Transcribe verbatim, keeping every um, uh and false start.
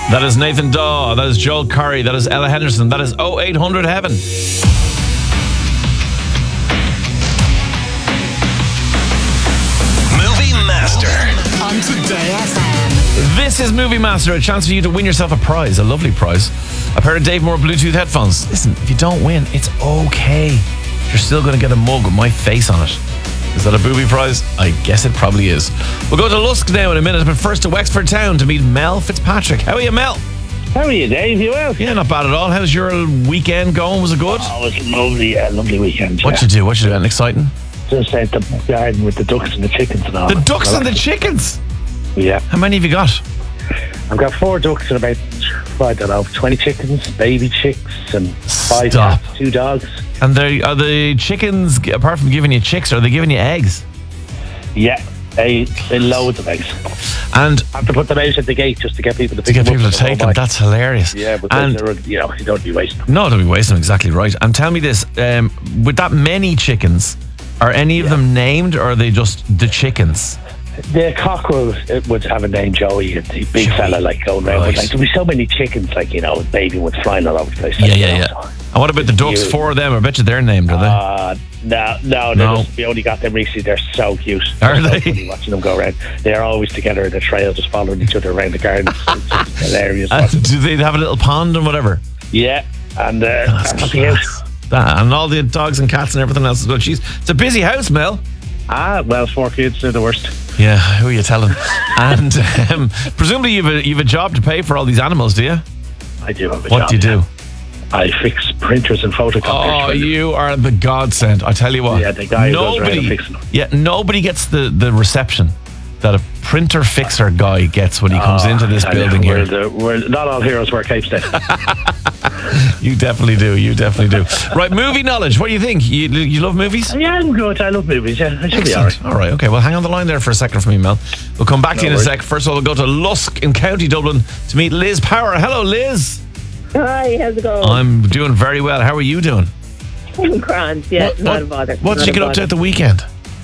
That is Nathan Daw. That is Joel Curry. That is Ella Henderson. That is oh eight hundred Heaven. Movie Master On Today F M. This is Movie Master, a chance for you to win yourself a prize, a lovely prize. A pair of Dave Moore Bluetooth headphones. Listen, if you don't win, it's okay. You're still going to get a mug with my face on it. Is that a booby prize? I guess it probably is. We'll go to Lusk now in a minute, but first to Wexford Town to meet Mel Fitzpatrick. How are you, Mel? How are you, Dave? You well? Yeah, not bad at all. How's your weekend going? Was it good? Oh, it was a lovely, uh, lovely weekend. What'd you do? What'd you do? Anything exciting? Just out the garden with the ducks and the chickens and all. The ducks and the chickens? Yeah. How many have you got? I've got four ducks and about, I don't know, twenty chickens, baby chicks, and five Stop. cats, two dogs. And they, are the chickens, apart from giving you chicks, are they giving you eggs? Yeah, they, they loads of eggs. And I have to put them out at the gate just to get people to to pick get them people up to take them, that's hilarious. Yeah, but and they're, you know, you don't be wasting them. no, don't be wasting them, exactly right. And tell me this, um, with that many chickens, are any of Yeah. them named, or are they just the chickens? The cockerel it would have a name, Joey, a big Joey. fella like going around. Right. But, like, there'd be so many chickens, like, you know, baby would flying all over the place. Yeah, like, yeah, you know, yeah. so- And what about the ducks? You- Four of them, I bet you they're named, are they? Uh, no, no, No. no. We only got them recently. They're so cute. Are They're they? So funny watching them go around. They're always together in the trail, just following each other around the garden. It's just hilarious. And watching. do they have a little pond and whatever? Yeah, and uh, That's that's the house. class. That, and all the dogs and cats and everything else as well. Jeez, it's a busy house, Mel. Ah, well, four kids, they're the worst. Yeah, who are you telling? And um, presumably you've a, you've a job to pay for all these animals, do you? I do have a What job. do you do? I fix printers and photocopiers. Oh, for them. you are the godsend. I tell you what. Yeah, the guy who goes around and nobody, fixing them. yeah, nobody gets the, the reception that a printer fixer guy gets when he comes Oh, into this I know. building we're here. The, we're, not all heroes wear capes then. You definitely do. You definitely do. Right, movie knowledge. What do you think? You you love movies? Yeah, I'm good. I love movies. Yeah, I should be all right. All right, okay. Well, hang on the line there for a second for me, Mel. We'll come back to you in a worries. sec. First of all, we'll go to Lusk in County Dublin to meet Liz Power. Hello, Liz. Hi, how's it going? I'm doing very well. How are you doing? I'm grand, yeah, What- not what- a bother. What did not you a get up to bother. at the weekend?